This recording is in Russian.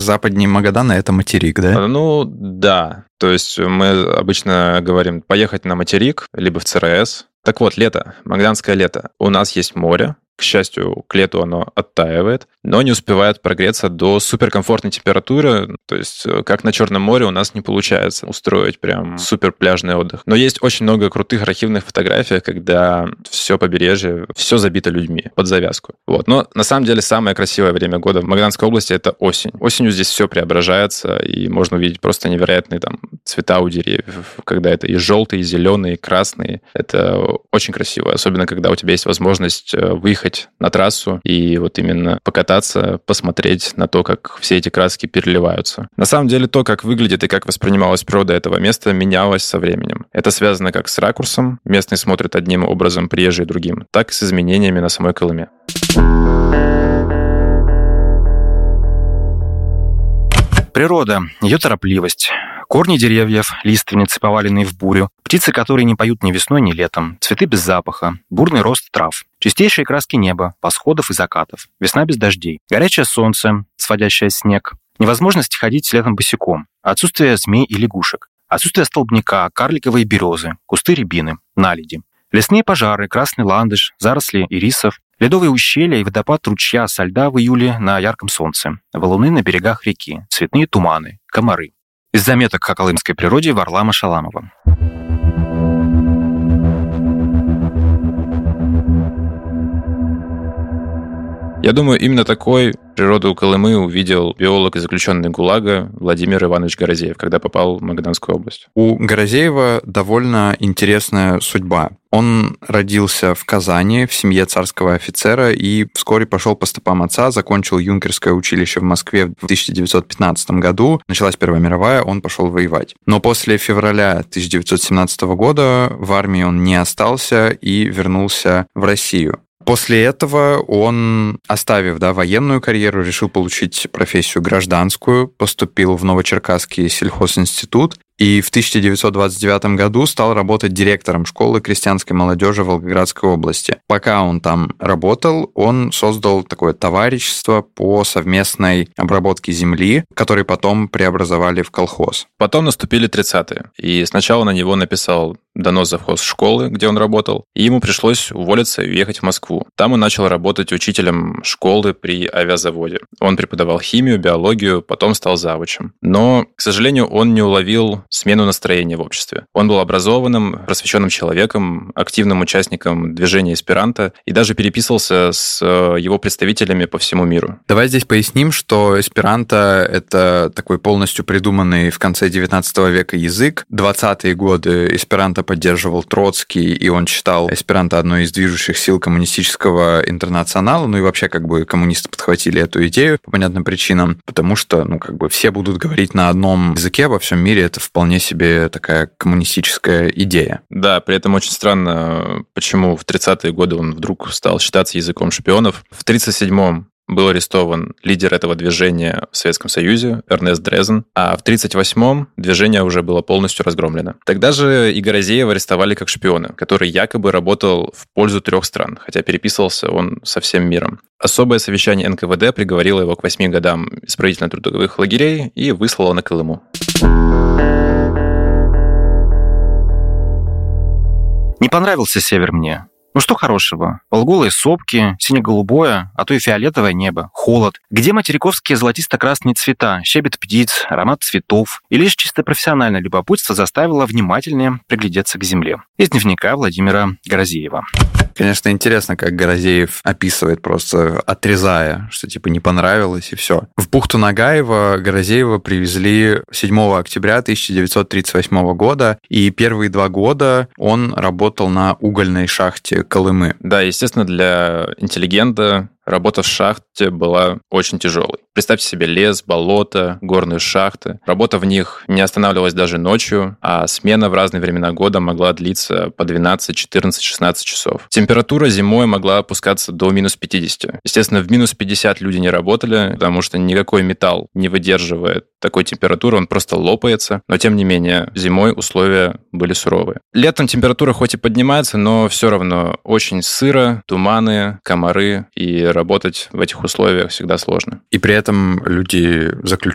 западнее Магадана — это материк, да? Ну, да. То есть мы обычно говорим поехать на материк, либо в ЦРС. Так вот, лето, магаданское лето. У нас есть море. К счастью, к лету оно оттаивает, но не успевает прогреться до суперкомфортной температуры. То есть, как на Черном море, у нас не получается устроить прям супер пляжный отдых. Но есть очень много крутых архивных фотографий, когда все побережье, все забито людьми под завязку. Вот. Но на самом деле самое красивое время года в Магаданской области — это осень. Осенью здесь все преображается, и можно увидеть просто невероятные там цвета у деревьев, когда это и желтые, и зеленые, и красные. Это очень красиво, особенно когда у тебя есть возможность выехать на трассу и вот именно покататься, посмотреть на то, как все эти краски переливаются. На самом деле то, как выглядит и как воспринималась природа этого места, менялось со временем. Это связано как с ракурсом, местные смотрят одним образом, приезжие другим, так и с изменениями на самой Колыме. Природа, ее торопливость, корни деревьев, лиственницы, поваленные в бурю, птицы, которые не поют ни весной, ни летом, цветы без запаха, бурный рост трав, чистейшие краски неба, восходов и закатов, весна без дождей, горячее солнце, сводящее снег, невозможность ходить летом босиком, отсутствие змей и лягушек, отсутствие столбняка, карликовые березы, кусты рябины, наледи, лесные пожары, красный ландыш, заросли ирисов, ледовые ущелья и водопад ручья со льда в июле на ярком солнце, валуны на берегах реки, цветные туманы, комары. Из заметок о колымской природе Варлама Шаламова. Я думаю, именно такой природу Колымы увидел биолог и заключенный ГУЛАГа Владимир Иванович Горозеев, когда попал в Магаданскую область. У Горозеева довольно интересная судьба. Он родился в Казани в семье царского офицера и вскоре пошел по стопам отца, закончил юнкерское училище в Москве в 1915 году. Началась Первая мировая, он пошел воевать. Но после февраля 1917 года в армии он не остался и вернулся в Россию. После этого он, оставив военную карьеру, решил получить профессию гражданскую, поступил в Новочеркасский сельхозинститут и в 1929 году стал работать директором школы крестьянской молодежи Волгоградской области. Пока он там работал, он создал такое товарищество по совместной обработке земли, которое потом преобразовали в колхоз. Потом наступили 30-е, и сначала на него написал донос завхоз школы, где он работал, и ему пришлось уволиться и уехать в Москву. Там он начал работать учителем школы при авиазаводе. Он преподавал химию, биологию, потом стал завучем. Но, к сожалению, он не уловил смену настроения в обществе. Он был образованным, просвещенным человеком, активным участником движения эсперанто и даже переписывался с его представителями по всему миру. Давай здесь поясним, что эсперанто — это такой полностью придуманный в конце 19 века язык. 20-е годы эсперанто поддерживал Троцкий, и он считал эсперанто одной из движущих сил коммунистического интернационала. Ну и вообще коммунисты подхватили эту идею по понятным причинам, потому что все будут говорить на одном языке во всем мире. Это вполне себе такая коммунистическая идея. Да, при этом очень странно, почему в 30-е годы он вдруг стал считаться языком шпионов. В 1937-м был арестован лидер этого движения в Советском Союзе, Эрнест Дрезен, а в 1938-м движение уже было полностью разгромлено. Тогда же и Горозеева арестовали как шпиона, который якобы работал в пользу 3 стран, хотя переписывался он со всем миром. Особое совещание НКВД приговорило его к 8 годам исправительно-трудовых лагерей и выслало на Колыму. Не понравился север мне. Ну что хорошего? Полуголые сопки, сине-голубое, а то и фиолетовое небо, холод. Где материковские золотисто-красные цвета, щебет птиц, аромат цветов? И лишь чисто профессиональное любопытство заставило внимательнее приглядеться к земле. Из дневника Владимира Горозеева. Конечно, интересно, как Горозеев описывает, просто отрезая, что не понравилось и все. В бухту Нагаева Горозеева привезли 7 октября 1938 года, и первые 2 года он работал на угольной шахте Колымы. Да, естественно, для интеллигента работа в шахте была очень тяжелой. Представьте себе лес, болото, горные шахты. Работа в них не останавливалась даже ночью, а смена в разные времена года могла длиться по 12, 14, 16 часов. Температура зимой могла опускаться до минус 50. Естественно, в минус 50 люди не работали, потому что никакой металл не выдерживает такой температуры, он просто лопается. Но, тем не менее, зимой условия были суровые. Летом температура хоть и поднимается, но все равно очень сыро, туманы, комары, и работать в этих условиях всегда сложно. И при этом люди, заключенные